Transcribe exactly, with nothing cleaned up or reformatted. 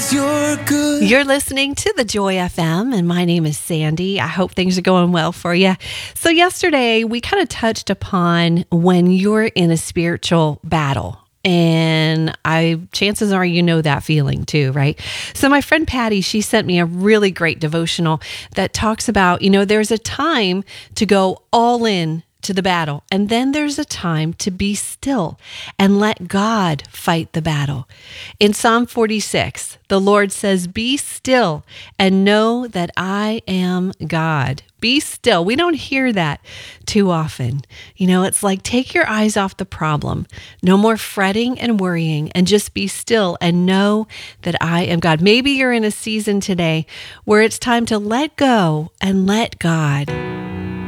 you're good. You're listening to the Joy F M, and my name is Sandy. I hope things are going well for you. So yesterday, we kind of touched upon when you're in a spiritual battle. And I, chances are you know that feeling too, right? So my friend Patty, she sent me a really great devotional that talks about, you know, there's a time to go all in to the battle. And then there's a time to be still and let God fight the battle. In Psalm forty-six, the Lord says, "Be still and know that I am God." Be still. We don't hear that too often. You know, it's like take your eyes off the problem. No more fretting and worrying, and just be still and know that I am God. Maybe you're in a season today where it's time to let go and let God.